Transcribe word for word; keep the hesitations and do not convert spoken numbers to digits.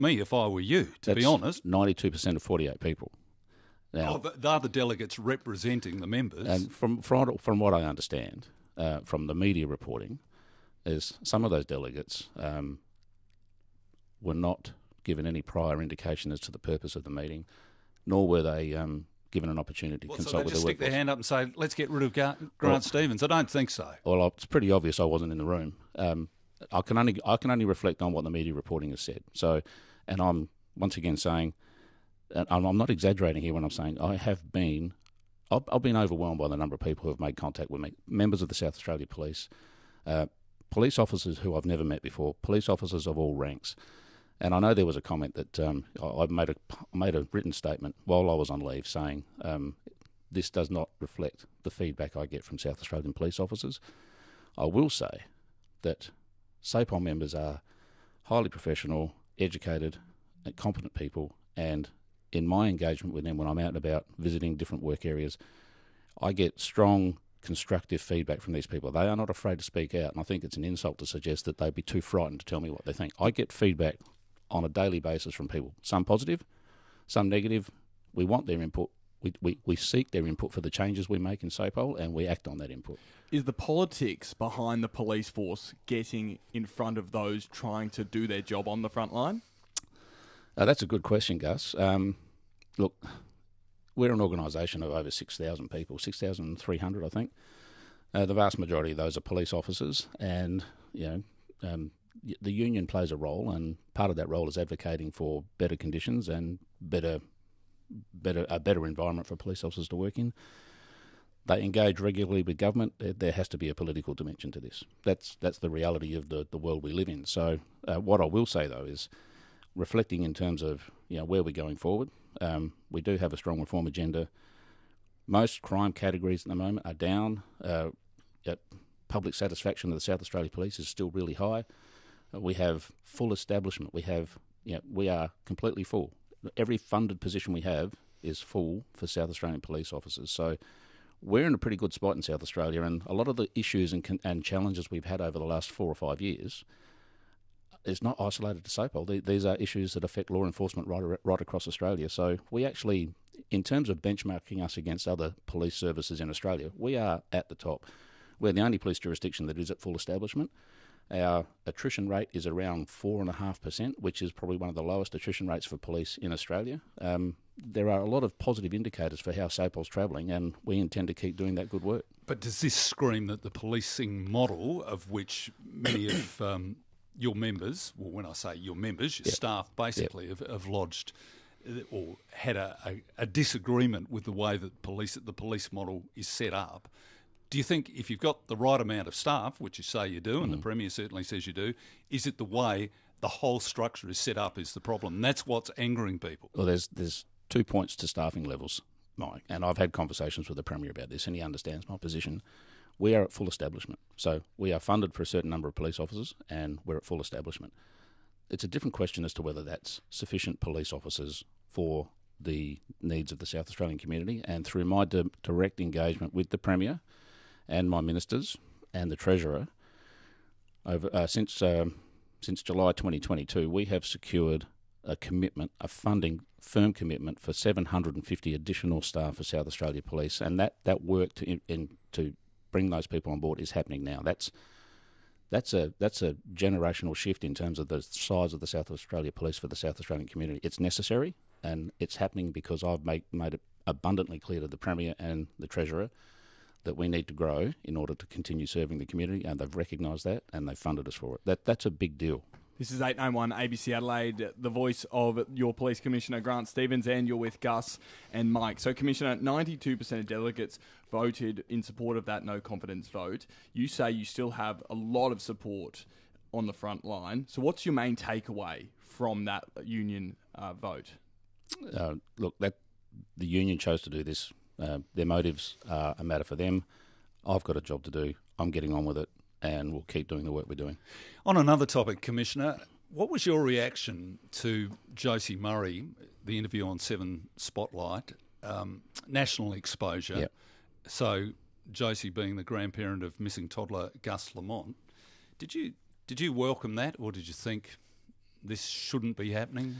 me if I were you, to That's be honest. ninety-two percent of forty-eight people. Now, Oh, they're the delegates representing the members. and from from, from what I understand, uh, from the media reporting, is some of those delegates um, were not given any prior indication as to the purpose of the meeting, nor were they um, given an opportunity to Well, consult so they with just the stick their workforce. hand up and say, let's get rid of Gar- Grant Well- Stevens. I don't think so. Well, it's pretty obvious I wasn't in the room. Um, I can only I can only reflect on what the media reporting has said. So, and I'm once again saying, and I'm I'm not exaggerating here when I'm saying I have been, I've, I've been overwhelmed by the number of people who have made contact with me, members of the South Australia Police, uh, police officers who I've never met before, police officers of all ranks. And I know there was a comment that um, I, I made a made a written statement while I was on leave saying um, this does not reflect the feedback I get from South Australian police officers. I will say that S A P O L members are highly professional, educated, and competent people, and in my engagement with them when I'm out and about visiting different work areas, I get strong, constructive feedback from these people. They are not afraid to speak out, and I think it's an insult to suggest that they'd be too frightened to tell me what they think. I get feedback on a daily basis from people, some positive, some negative. We want their input. We, we, we seek their input for the changes we make in S A P O L, and we act on that input. Is the politics behind the police force getting in front of those trying to do their job on the front line? Uh, that's a good question, Gus. Um, look, we're an organisation of over six thousand people, six thousand three hundred, I think. Uh, the vast majority of those are police officers, and you know, um, y- the union plays a role, and part of that role is advocating for better conditions and better, better a better environment for police officers to work in. They engage regularly with government. There, there has to be a political dimension to this. That's that's the reality of the, the world we live in. So, uh, what I will say though is, reflecting in terms of you know where we're going forward, um, we do have a strong reform agenda. Most crime categories at the moment are down. Uh, yet public satisfaction of the South Australia Police is still really high. Uh, we have full establishment. We have you know, we are completely full. Every funded position we have is full for South Australian police officers. So we're in a pretty good spot in South Australia, and a lot of the issues and, con- and challenges we've had over the last four or five years is not isolated to S A P O L. These are issues that affect law enforcement right, right across Australia. So we actually, in terms of benchmarking us against other police services in Australia, we are at the top. We're the only police jurisdiction that is at full establishment. Our attrition rate is around four point five percent, which is probably one of the lowest attrition rates for police in Australia. Um, there are a lot of positive indicators for how S A P O L's travelling, and we intend to keep doing that good work. But does this scream that the policing model, of which many of um, your members, well, when I say your members, your Yep. staff basically Yep. have, have lodged uh, or had a, a, a disagreement with the way that police the police model is set up? Do you think if you've got the right amount of staff, which you say you do, and the Premier certainly says you do, is it the way the whole structure is set up is the problem? And that's what's angering people. Well, there's there's two points to staffing levels, Mike, and I've had conversations with the Premier about this, and he understands my position. We are at full establishment, so we are funded for a certain number of police officers, and we're at full establishment. It's a different question as to whether that's sufficient police officers for the needs of the South Australian community, and through my di- direct engagement with the Premier and my ministers and the Treasurer, over uh, since um, since July twenty twenty-two, we have secured a commitment, a funding firm commitment for seven hundred fifty additional staff for South Australia Police, and that, that work to in, in, to bring those people on board is happening now. That's that's a that's a generational shift in terms of the size of the South Australia Police for the South Australian community. It's necessary, and it's happening because I've made made it abundantly clear to the Premier and the Treasurer that we need to grow in order to continue serving the community, and they've recognised that, and they've funded us for it. That That's a big deal. This is eight ninety-one A B C Adelaide, the voice of your Police Commissioner Grant Stevens, and you're with Gus and Mike. So, Commissioner, ninety-two percent of delegates voted in support of that no confidence vote. You say you still have a lot of support on the front line. So what's your main takeaway from that union uh, vote? Uh, look, that the union chose to do this. Uh, their motives are a matter for them. I've got a job to do. I'm getting on with it, and we'll keep doing the work we're doing. On another topic, Commissioner, what was your reaction to Josie Murray, the interview on Seven Spotlight, um, national exposure? Yep. So Josie being the grandparent of missing toddler Gus Lamont, did you did you welcome that, or did you think this shouldn't be happening?